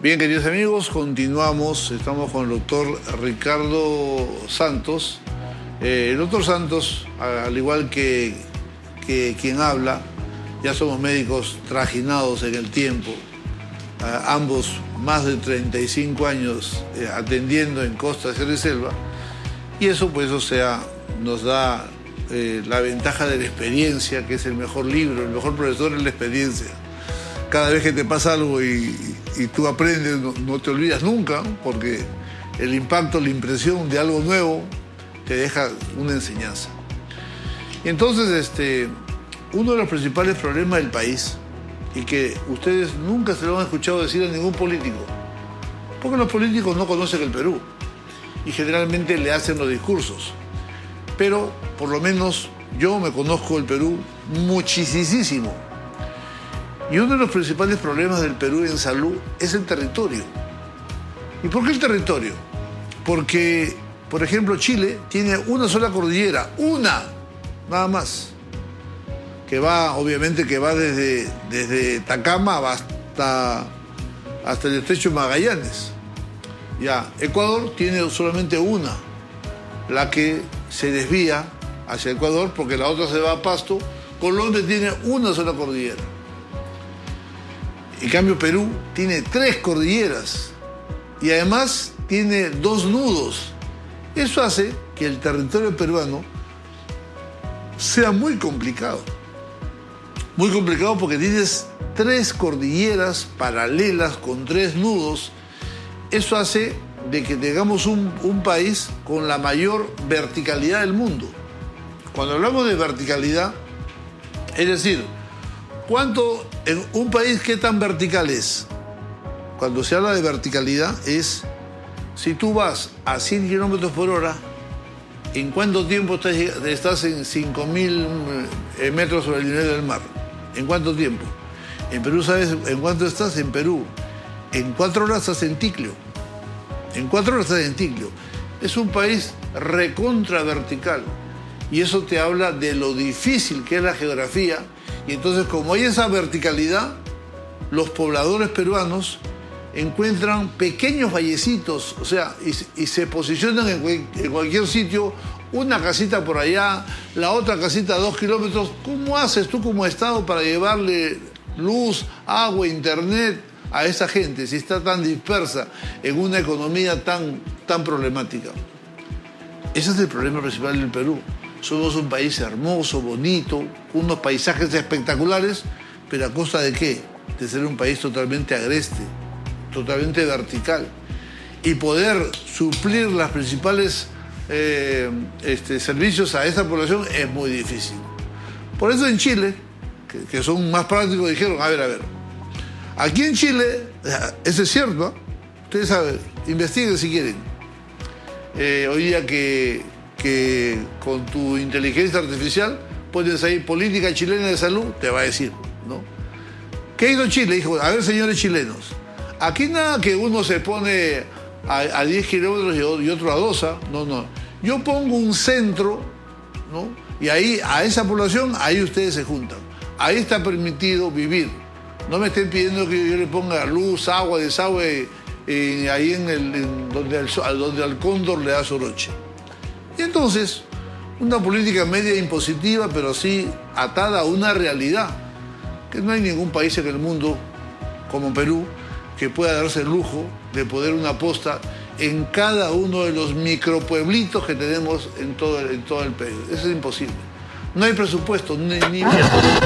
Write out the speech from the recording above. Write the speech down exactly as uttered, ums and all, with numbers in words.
Bien, queridos amigos, continuamos. Estamos con el doctor Ricardo Santos. Eh, el doctor Santos, al igual que, que quien habla, ya somos médicos trajinados en el tiempo. Eh, ambos más de treinta y cinco años eh, atendiendo en Costa, Sierra y Selva. Y eso, pues, o sea, nos da eh, la ventaja de la experiencia, que es el mejor libro, el mejor profesor es la experiencia. Cada vez que te pasa algo y, y tú aprendes, no, no te olvidas nunca, porque el impacto, la impresión de algo nuevo te deja una enseñanza. Y entonces, este, uno de los principales problemas del país, y que ustedes nunca se lo han escuchado decir a ningún político, porque los políticos no conocen el Perú y generalmente le hacen los discursos. Pero por lo menos yo me conozco el Perú muchísimo. Y uno de los principales problemas del Perú en salud es el territorio. ¿Y por qué el territorio? Porque, por ejemplo, Chile tiene una sola cordillera, una, nada más, que va, obviamente, que va desde, desde Atacama hasta, hasta el estrecho de Magallanes. Ya, Ecuador tiene solamente una, la que se desvía hacia Ecuador porque la otra se va a Pasto. Colombia tiene una sola cordillera. En cambio, Perú tiene tres cordilleras y además tiene dos nudos. Eso hace que el territorio peruano sea muy complicado. Muy complicado porque tienes tres cordilleras paralelas con tres nudos. Eso hace de que tengamos un, un país con la mayor verticalidad del mundo. Cuando hablamos de verticalidad, es decir, ¿cuánto en un país qué tan vertical es? Cuando se habla de verticalidad es si tú vas a cien kilómetros por hora, ¿en cuánto tiempo estás, estás en cinco mil metros sobre el nivel del mar? ¿En cuánto tiempo? En Perú, ¿sabes en cuánto estás? En Perú, en cuatro horas estás en Ticlio. En cuatro horas estás en Ticlio. Es un país recontra vertical. Y eso te habla de lo difícil que es la geografía. Y entonces, como hay esa verticalidad, los pobladores peruanos encuentran pequeños vallecitos, o sea, y, y se posicionan en, en cualquier sitio, una casita por allá, la otra casita a dos kilómetros. ¿Cómo haces tú como Estado para llevarle luz, agua, internet a esa gente si está tan dispersa en una economía tan, tan problemática? Ese es el problema principal del Perú. Somos un país hermoso, bonito, unos paisajes espectaculares, pero ¿a costa de qué? De ser un país totalmente agreste, totalmente vertical. Y poder suplir los principales eh, este, servicios a esa población es muy difícil. Por eso en Chile, que, que son más prácticos, dijeron, a ver, a ver, aquí en Chile, eso es cierto, ¿no? Ustedes saben, investiguen si quieren. Eh, hoy día que... que con tu inteligencia artificial puedes ahí política chilena de salud, te va a decir, ¿no? ¿Qué hizo Chile? Dijo, a ver, señores chilenos, aquí nada que uno se pone a, a diez kilómetros y otro a dos, ¿eh? No, no. Yo pongo un centro, ¿no? Y ahí, a esa población, ahí ustedes se juntan. Ahí está permitido vivir. No me estén pidiendo que yo le ponga luz, agua, desagüe, eh, ahí en el, en donde, al, donde al cóndor le da soroche. Y entonces, una política media impositiva, pero sí atada a una realidad, que no hay ningún país en el mundo, como Perú, que pueda darse el lujo de poner una posta en cada uno de los micropueblitos que tenemos en todo, en todo el país. Eso es imposible. No hay presupuesto, ni... ni...